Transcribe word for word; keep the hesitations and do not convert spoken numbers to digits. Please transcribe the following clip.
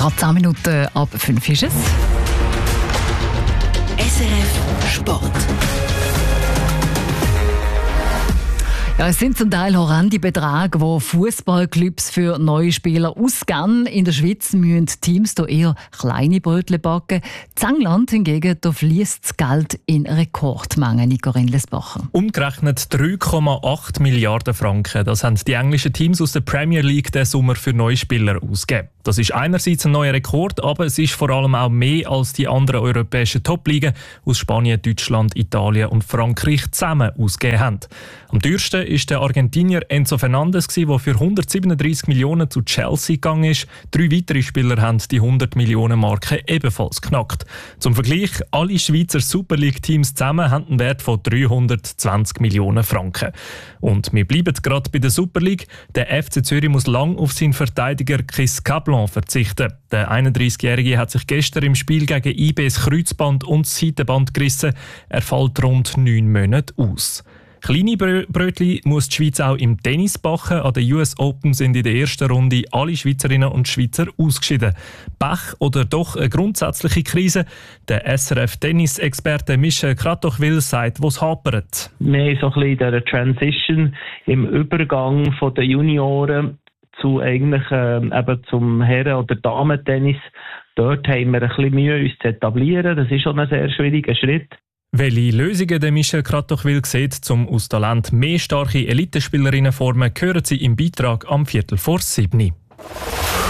Gerade zehn Minuten ab fünf ist es. S R F Sport. Ja, es sind zum Teil horrende Beträge, die Fußballclubs für neue Spieler ausgeben. In der Schweiz müssen Teams hier eher kleine Brötchen backen. In England hingegen da fließt das Geld in Rekordmengen, Nicorinne Lesbacher. Umgerechnet drei Komma acht Milliarden Franken. Das haben die englischen Teams aus der Premier League diesen Sommer für neue Spieler ausgegeben. Das ist einerseits ein neuer Rekord, aber es ist vor allem auch mehr als die anderen europäischen Top-Ligen aus Spanien, Deutschland, Italien und Frankreich zusammen ausgegeben haben. Am teuersten ist der Argentinier Enzo Fernandes, der für hundertsiebenunddreissig Millionen zu Chelsea gegangen ist. Drei weitere Spieler haben die hundert Millionen Marke ebenfalls geknackt. Zum Vergleich, alle Schweizer Super League-Teams zusammen haben einen Wert von dreihundertzwanzig Millionen Franken. Und wir bleiben gerade bei der Super League. Der F C Zürich muss lang auf seinen Verteidiger Chris Cablon verzichten. Der einunddreißigjährige hat sich gestern im Spiel gegen I B das Kreuzband und das Seitenband gerissen. Er fällt rund neun Monate aus. Kleine Brö- Brötli muss die Schweiz auch im Tennis backen. An den U S Open sind in der ersten Runde alle Schweizerinnen und Schweizer ausgeschieden. Pech oder doch eine grundsätzliche Krise? Der S R F-Tennis-Experte Michel Kratochwil sagt, wo es hapert. Wir sind so ein bisschen in dieser Transition im Übergang von den Junioren zu eigentlich äh, eben zum Herren- oder Damen-Tennis. Dort haben wir ein bisschen Mühe, uns zu etablieren. Das ist schon ein sehr schwieriger Schritt. Welche Lösungen der Michel Kratochwil sieht, um aus Talent mehr starke Elitespielerinnen zu formen, hören Sie im Beitrag am Viertel vor sieben.